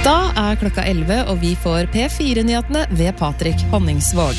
Da klokka 11, og vi får P4-nyhetene ved Patrik Honningsvåg.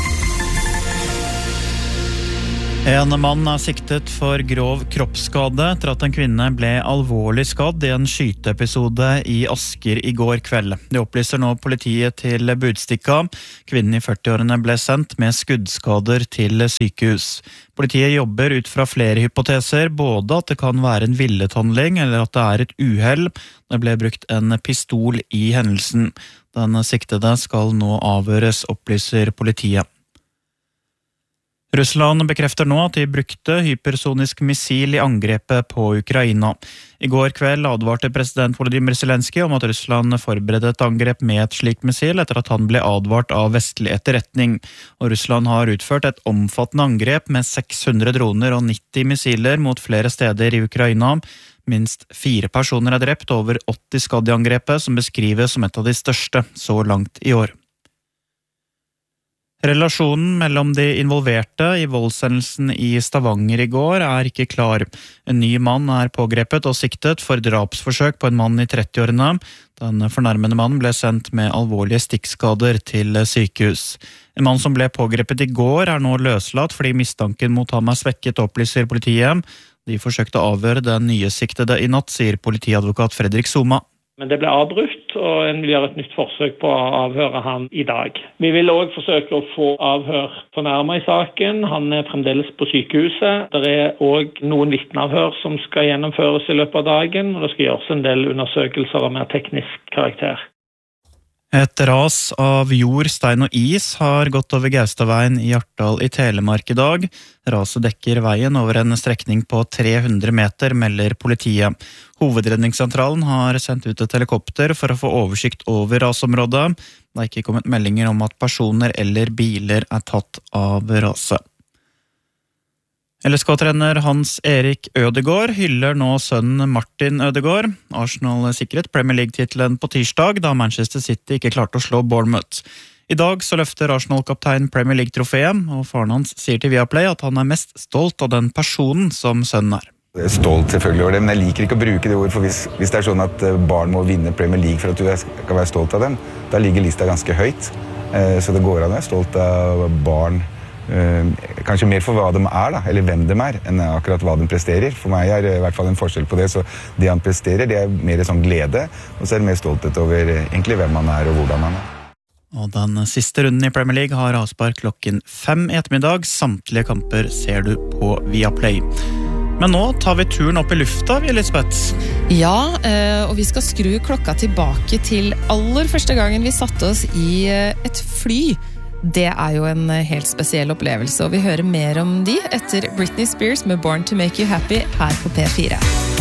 En mann siktet for grov kroppsskade etter at en kvinne ble alvorlig skadd I en skyteepisode I Asker I går kveld. Det opplyser nå politiet til Budstikka. Kvinnen I 40-årene ble sendt med skuddskader til sykehus. Politiet jobber ut fra flere hypoteser, både at det kan være en villet handling eller at det et uhell. Det ble brukt en pistol I hendelsen. Den siktede skal nå avhøres, opplyser politiet. Russland bekrefter nå at de brukte hypersonisk missil I angrepet på Ukraina. I går kveld advarte president Volodymyr Zelenskyj om at Russland forberedte et angrep med et slikt missil etter at han ble advart av vestlig etterretning. Og Russland har utført et omfattende angrep med 600 droner og 90 missiler mot flere steder I Ukraina. Minst 4 personer drept, over 80 skadd I angrepet, som beskrives som et av de største så langt I år. Relasjonen mellom de involverte I voldshendelsen I Stavanger I går ikke klar. En ny mann pågrepet og siktet for drapsforsøk på en mann I 30-årene. Den fornærmede mannen ble sendt med alvorlige stikkskader til sykehus. En mann som ble pågrepet I går nå løslatt fordi mistanken mot ham svekket, opplyser politiet. De forsøkte å avhøre den nye siktede I natt, sier politiadvokat Fredrik Soma. Men det ble avbrutt, og en vil gjøre et nytt forsøk på å avhøre han I dag. Vi vil også forsøke å få avhør fornærmet I saken. Han fremdeles på sykehuset. Det også noen vitneavhør som skal gjennomføres I løpet av dagen, og det skal gjøres en del undersøkelser av mer teknisk karakter. Et ras av jord, stein og is har gått over Gaustadveien I Hjartdal I Telemark I dag. Raset dekker veien over en strekning på 300 meter, melder politiet. Hovedredningssentralen har sendt ut et helikopter for å få oversikt over rasområdet. Det ikke kommet meldinger om at personer eller biler tatt av raset. LSK-trener Hans Erik Ødegaard hyller nå sønnen Martin Ødegaard. Arsenal sikret Premier League-titelen på tirsdag, da Manchester City ikke klarte å slå Bournemouth. I dag så løfter Arsenal-kaptein Premier League-trofeet, og faren hans sier til Viaplay at han mest stolt av den personen som sønnen Jeg stolt selvfølgelig over det, men jeg liker ikke å bruke det ordet, for hvis det sånn at barn må vinne Premier League for at du skal være stolt av dem, da ligger lista ganske høyt. Så det går an å være stolt av barn, kanskje mer for hva de da, eller hvem de enn akkurat hva de presterer. For meg det I hvert fall en forskjell på det, så det han presterer, det mer sånn glede, og så det mer stolthet over egentlig hvem han og hvordan han Og den siste runden I Premier League har avspark klokken 5 I ettermiddag. Samtlige kamper ser du på Viaplay. Men nå tar vi turen opp I lufta, Elisabeth. Ja, og vi skal skru klokka tilbake til aller første gangen vi satte oss I et fly. Det jo en helt spesiell opplevelse, og vi hører mer om de etter Britney Spears med Born to Make You Happy her på P4.